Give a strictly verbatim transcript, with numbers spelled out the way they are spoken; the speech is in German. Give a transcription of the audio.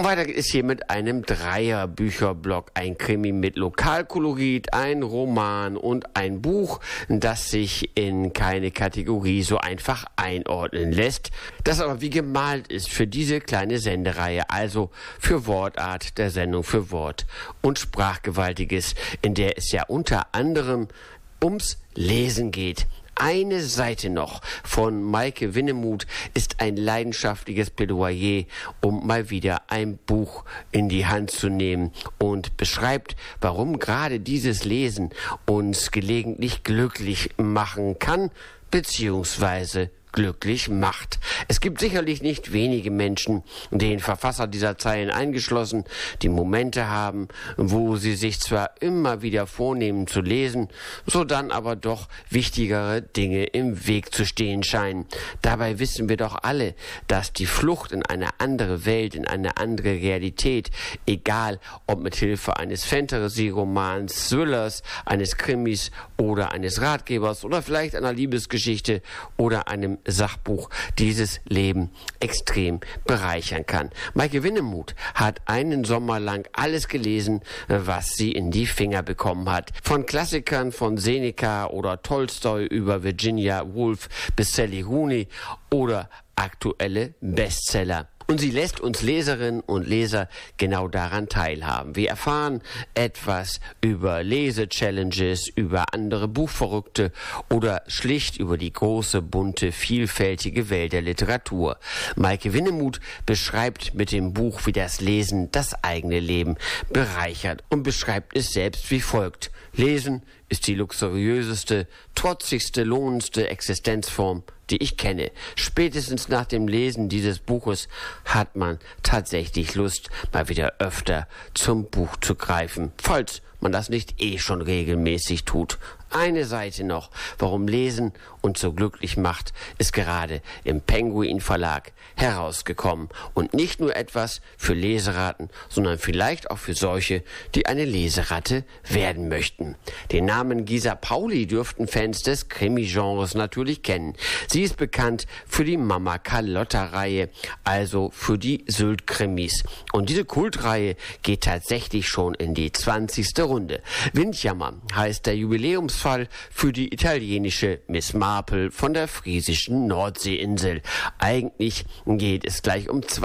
Und weiter geht es hier mit einem Dreier-Bücherblock. Ein Krimi mit Lokalkolorit, ein Roman und ein Buch, das sich in keine Kategorie so einfach einordnen lässt, das aber wie gemalt ist für diese kleine Sendereihe, also für Wortart der Sendung für Wort und Sprachgewaltiges, in der es ja unter anderem ums Lesen geht. Eine Seite noch von Maike Winnemuth ist ein leidenschaftliches Plädoyer, um mal wieder ein Buch in die Hand zu nehmen und beschreibt, warum gerade dieses Lesen uns gelegentlich glücklich machen kann, beziehungsweise glücklich macht. Es gibt sicherlich nicht wenige Menschen, den Verfasser dieser Zeilen eingeschlossen, die Momente haben, wo sie sich zwar immer wieder vornehmen zu lesen, so dann aber doch wichtigere Dinge im Weg zu stehen scheinen. Dabei wissen wir doch alle, dass die Flucht in eine andere Welt, in eine andere Realität, egal ob mit Hilfe eines Fantasy-Romans, Thrillers, eines Krimis oder eines Ratgebers oder vielleicht einer Liebesgeschichte oder einem Sachbuch, dieses Leben extrem bereichern kann. Maike Winnemuth hat einen Sommer lang alles gelesen, was sie in die Finger bekommen hat. Von Klassikern von Seneca oder Tolstoi über Virginia Woolf bis Sally Rooney oder aktuelle Bestseller. Und sie lässt uns Leserinnen und Leser genau daran teilhaben. Wir erfahren etwas über Lese-Challenges, über andere Buchverrückte oder schlicht über die große, bunte, vielfältige Welt der Literatur. Maike Winnemuth beschreibt mit dem Buch, wie das Lesen das eigene Leben bereichert und beschreibt es selbst wie folgt. Lesen ist die luxuriöseste, trotzigste, lohnendste Existenzform, die ich kenne. Spätestens nach dem Lesen dieses Buches hat man tatsächlich Lust, mal wieder öfter zum Buch zu greifen, falls man das nicht eh schon regelmäßig tut. Eine Seite noch, warum Lesen uns so glücklich macht, ist gerade im Penguin Verlag herausgekommen. Und nicht nur etwas für Leseratten, sondern vielleicht auch für solche, die eine Leseratte werden möchten. Den Namen Gisa Pauli dürften Fans des Krimi-Genres natürlich kennen. Sie ist bekannt für die Mama Carlotta-Reihe, also für die Sylt-Krimis. Und diese Kultreihe geht tatsächlich schon in die zwanzigste Runde. Windjammer heißt der Jubiläumsfall für die italienische Miss Marple von der friesischen Nordseeinsel. Eigentlich geht es gleich um zwei